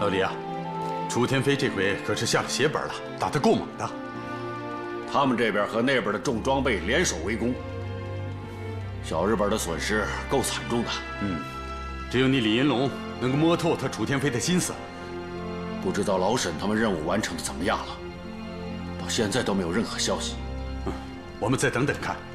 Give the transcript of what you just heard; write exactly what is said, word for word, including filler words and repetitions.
老李啊，楚天飞这回可是下了血本了，打得够猛的。 他们这边和那边的重装备联手围攻，小日本的损失够惨重的。 嗯，只有你李银龙能够摸透他楚天飞的心思。 不知道老沈他们任务完成的怎么样了？到现在都没有任何消息。 嗯，我们再等等看。